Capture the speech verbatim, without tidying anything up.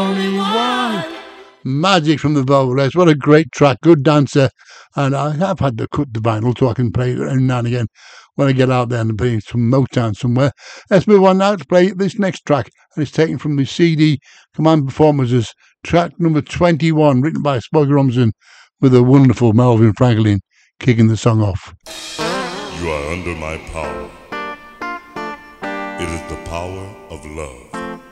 only one. Magic from the Velvets. What a great track. Good dancer. And I have had to cut the vinyl so I can play it every now and again when I get out there and play some Motown somewhere. Let's move on now to play this next track. And it's taken from the C D Command Performances, track number twenty-one, written by Smokey Robinson, with a wonderful Melvin Franklin kicking the song off. You are under my power. It is the power of love.